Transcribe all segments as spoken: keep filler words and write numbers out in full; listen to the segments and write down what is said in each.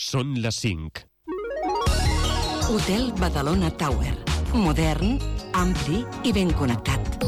Són les cinc. Hotel Badalona Tower. Modern, ampli i ben connectat.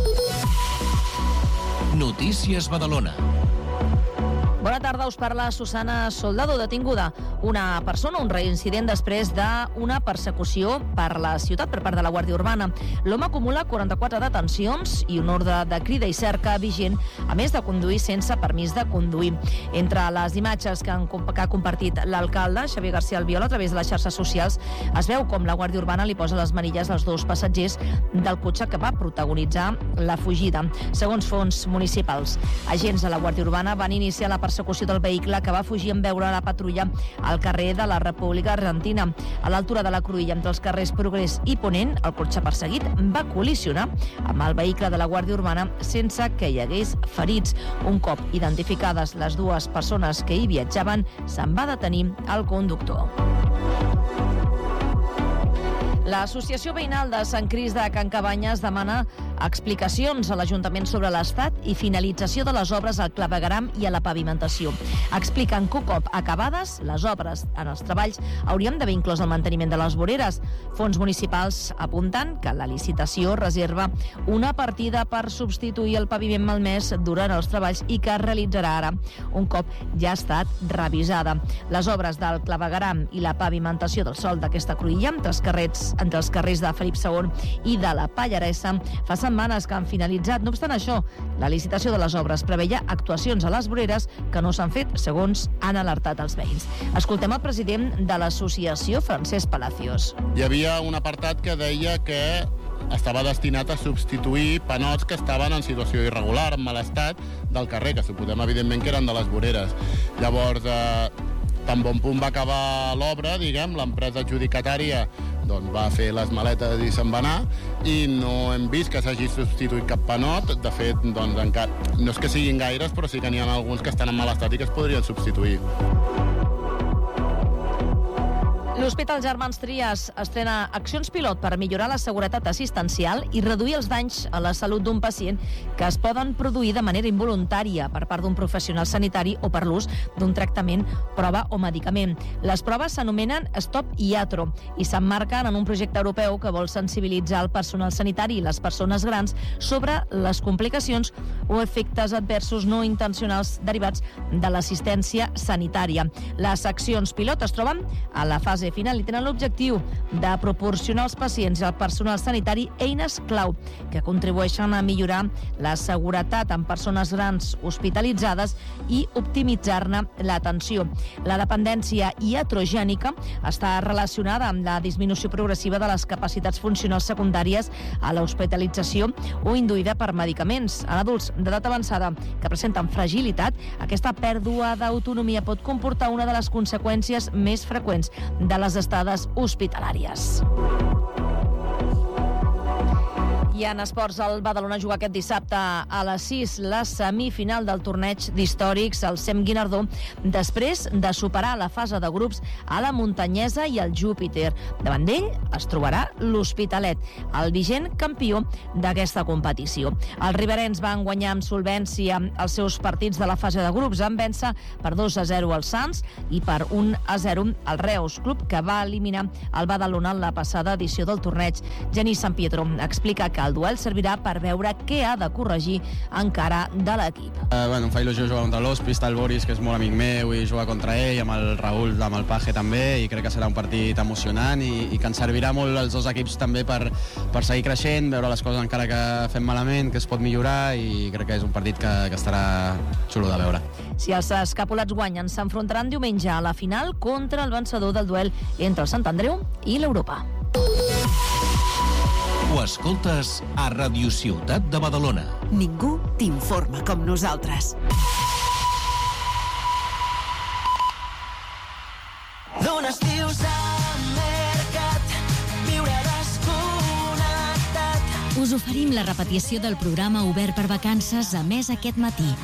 Notícies Badalona. Bona tarda, us parla Susana Soldado, detinguda una persona, un reincident després d'una persecució per la ciutat per part de la Guàrdia Urbana. L'home acumula quaranta-quatre detencions i un ordre de crida i cerca vigent, a més de conduir sense permís de conduir. Entre les imatges que, han, que ha compartit l'alcalde, Xavier García Albiol, a través de les xarxes socials, es veu com la Guàrdia Urbana li posa les manilles als dos passatgers del cotxe que va protagonitzar la fugida. Segons fons municipals, agents de la Guàrdia Urbana van iniciar la persecució del vehicle que va fugir en veure la patrulla al carrer de la República Argentina. A l'altura de la cruïlla entre els carrers Progrés i Ponent, el cotxe perseguit va col·lisionar amb el vehicle de la Guàrdia Urbana sense que hi hagués ferits. Un cop identificades les dues persones que hi viatjaven, se'n va detenir el conductor. L'Associació Veïnal de Sant Crist de Can Cabanyes demana explicacions a l'Ajuntament sobre l'estat i finalització de les obres al clavegueram i a la pavimentació. Expliquen que un cop acabades les obres en els treballs hauríem d'haver inclòs el manteniment de les voreres. Fons municipals apunten que la licitació reserva una partida per substituir el paviment malmès durant els treballs i que es realitzarà ara, un cop ja ha estat revisada. Les obres del clavegueram i la pavimentació del sòl d'aquesta cruïlla entre els carrers entre els carrers de Felip segon i de la Pallaresa fa setmanes que han finalitzat. No obstant això, la licitació de les obres preveia actuacions a les voreres que no s'han fet, segons han alertat els veïns. Escoltem el president de l'associació, Francesc Palacios. Hi havia un apartat que deia que estava destinat a substituir panots que estaven en situació irregular, en mal estat, del carrer, que suposem evidentment que eren de les voreres. Llavors, eh, tan bon punt va acabar l'obra, diguem, l'empresa adjudicatària doncs, va fer les maletes i se'n va anar, i no hem vist que s'hagi substituït cap panot. De fet, doncs, encara, no és que siguin gaires, però sí que n'hi ha alguns que estan en mal estat i que es podrien substituir. L'Hospital Germans Trias estrena accions pilot per millorar la seguretat assistencial i reduir els danys a la salut d'un pacient que es poden produir de manera involuntària per part d'un professional sanitari o per l'ús d'un tractament, prova o medicament. Les proves s'anomenen Stop Iatro i s'emmarquen en un projecte europeu que vol sensibilitzar el personal sanitari i les persones grans sobre les complicacions o efectes adversos no intencionals derivats de l'assistència sanitària. Les accions pilot es troben a la fase final i tenen l'objectiu de proporcionar als pacients i al personal sanitari eines clau que contribueixen a millorar la seguretat en persones grans hospitalitzades i optimitzar-ne l'atenció. La dependència iatrogènica està relacionada amb la disminució progressiva de les capacitats funcionals secundàries a l'hospitalització o induïda per medicaments. En adults d'edat avançada que presenten fragilitat, aquesta pèrdua d'autonomia pot comportar una de les conseqüències més freqüents de les estades hospitalàries. I en esports, el Badalona juga aquest dissabte a les sis la semifinal del torneig d'històrics, el Sem Guinardó, després de superar la fase de grups a la Muntanyesa i el Júpiter. Davant d'ell es trobarà l'Hospitalet, el vigent campió d'aquesta competició. Els riberencs van guanyar amb solvència els seus partits de la fase de grups, en vèncer per dos a zero al Sants i per un a zero al Reus, club que va eliminar el Badalona en la passada edició del torneig. Genís San Pietro explica que el duel servirà per veure què ha de corregir encara de l'equip. Uh, bueno, em fa il·lusió jugar contra l'Hospi, està el Boris, que és molt amic meu, i jugar contra ell, amb el Raül, amb el Paje també, i crec que serà un partit emocionant i, i que ens servirà molt als dos equips també per, per seguir creixent, veure les coses encara que fem malament, que es pot millorar, i crec que és un partit que, que estarà xulo de veure. Si els escapulats guanyen, s'enfrontaran diumenge a la final contra el vencedor del duel entre el Sant Andreu i l'Europa. Ho escoltes a Ràdio Ciutat de Badalona. Ningú t'informa com nosaltres. D'un estiu s'ha mercat, viure desconnectat. Us oferim la repetició del programa obert per vacances a Més aquest matí.